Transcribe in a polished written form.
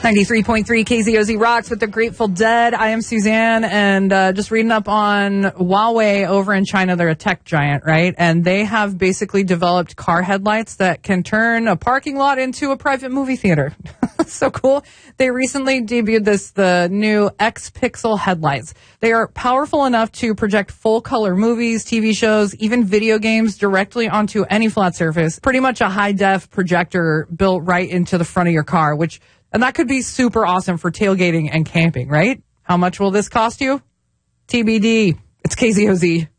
93.3 KZOZ Rocks with the Grateful Dead. I am Suzanne, and just reading up on Huawei over in China. They're a tech giant, right? And they have basically developed car headlights that can turn a parking lot into a private movie theater. So cool. They recently debuted the new X-Pixel headlights. They are powerful enough to project full-color movies, TV shows, even video games directly onto any flat surface. Pretty much a high-def projector built right into the front of your car, and that could be super awesome for tailgating and camping, right? How much will this cost you? TBD. It's KZOZ.